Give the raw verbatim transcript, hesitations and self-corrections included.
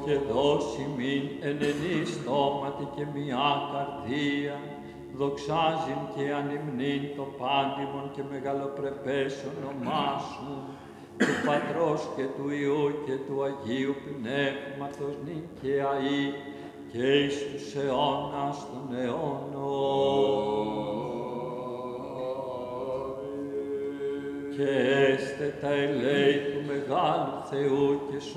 και δώσει μην εν ενή στόματι και μια καρδία, δοξάζειν και ανυμνήν το πάντιμον και μεγαλοπρεπές όνομά σου, του Πατρός και του Υιού και του Αγίου Πνεύματος νυν και αεί και εις τους αιώνας των αιώνων. Και έστε τα ελέη του Μεγάλου Θεού και